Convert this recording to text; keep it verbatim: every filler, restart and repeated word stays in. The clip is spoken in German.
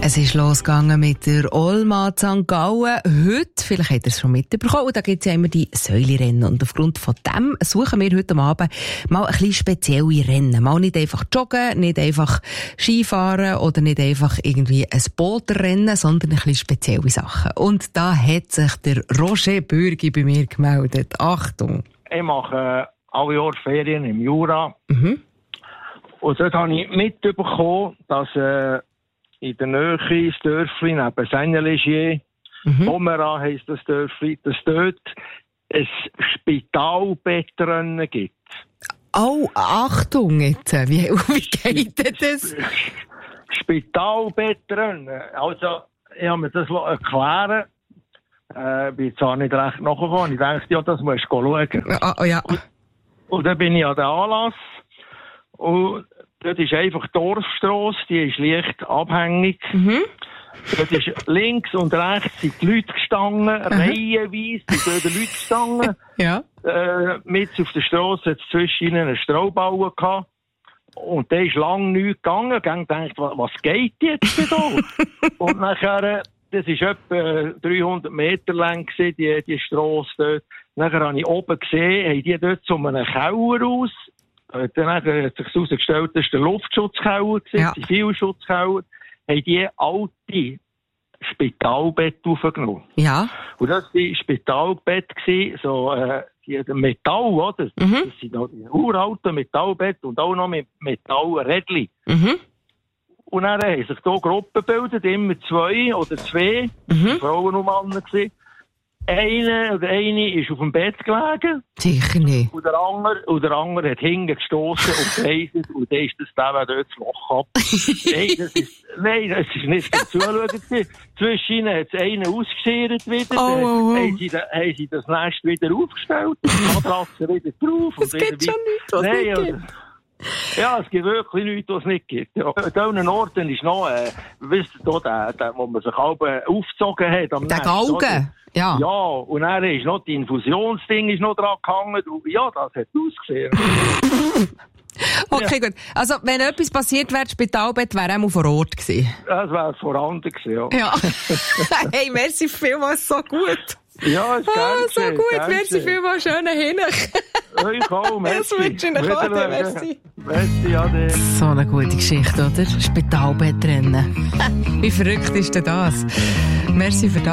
Es ist losgegangen mit der Olma Sankt Gallen. Heute, vielleicht habt ihr es schon mitbekommen, da gibt es ja immer die Säulerennen. Und aufgrund von dem suchen wir heute Abend mal ein bisschen spezielle Rennen. Mal nicht einfach joggen, nicht einfach Skifahren oder nicht einfach irgendwie ein Bootrennen, sondern ein bisschen spezielle Sachen. Und da hat sich der Roger Bürgi bei mir gemeldet. Achtung! Ich mache alle Jahre Ferien im Jura. Mhm. Und dort habe ich mitbekommen, dass äh, in der Nähe das Dörfli neben Saint-Légier, mhm. Pomeran heisst das Dörfli, dass dort ein Spitalbettrennen gibt. Oh, Achtung jetzt! Wie, wie geht denn das? Spitalbettrennen. Also, ich habe mir das erklären. Äh, bin zwar nicht recht nachgekommen. Ich dachte, ja, das musst du schauen. Oh, oh, ja. Und, und dann bin ich an den Anlass. Und dort ist einfach die Dorfstrasse, die ist leicht abhängig. Mhm. Dort ist links und rechts sind die Leute gestanden, mhm. reihenweise sind dort die Leute gestanden. Ja. Äh, mit auf der Strasse hat es zwischen ihnen einen Strohbauer gehabt. Und der ist lange nichts gegangen. Ich dachte, was geht jetzt da? Und nachher, das war etwa dreihundert Meter lang, die, die Strasse dort. Nachher habe ich oben gesehen, haben die dort zu einem Keller aus. Dann hat sich herausgestellt, das war der Luftschutzkeller, ja. Der Zivilschutzkeller. Haben die alte Spitalbett aufgenommen. Ja. Und das war ein Spitalbett, so äh, die Metall, oder? Mhm. Das sind noch die uralten Metallbett und auch noch mit Metallrädchen. Mhm. Und dann haben sich hier Gruppen gebildet, immer zwei oder zwei, mhm. Frauen und Männer gewesen. Einer oder eine ist auf dem Bett gelegen. Sicher nicht. Und der andere, und der andere hat hinten gestossen und geleitet. Und dann ist das der, der dort das Loch ab. nein, das ist, nein, das ist nicht zum Zuschauen gewesen. Zwischen ihnen hat es einen ausgeschert wieder. Oh, oh, oh. Haben, sie da, haben sie das Nest wieder aufgestellt. Die Matratze wieder drauf. Es gibt schon nichts, was nein, nicht gibt. Ja, es gibt wirklich nichts, was es nicht gibt. Ja. An diesen Orten ist noch, äh, wisst ihr, da, der, wo man sich halb aufgezogen hat. Am der Galgen? Ja. Ja, und dann ist noch die Infusionsding ist noch dran gehangen. Ja, das hat ausgesehen. Okay, ja. Gut. Also, wenn etwas passiert wäre, das Spitalbett wäre auch vor Ort gewesen. Das wäre vorhanden gewesen, ja. Ja. Hey, merci vielmals, so gut. Ja, ist ah, so gesehen, gut, merci vielmals, schönen Hinech. Ich auch, merci. Das wünsche ich Ihnen auch, merci. Merci, Ade. So eine gute Geschichte, oder? Spitalbettrennen. Wie verrückt ist denn das? Merci für das.